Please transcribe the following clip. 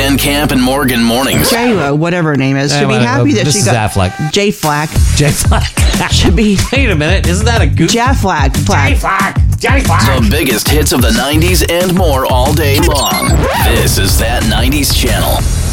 Dan Camp and Morgan mornings. J, whatever her name is, should be happy that she got Affleck. J Flack. J Flack. Should be Wait a minute, isn't that a goof? J Flack. The biggest hits of the 90s and more all day long. This is That 90s Channel.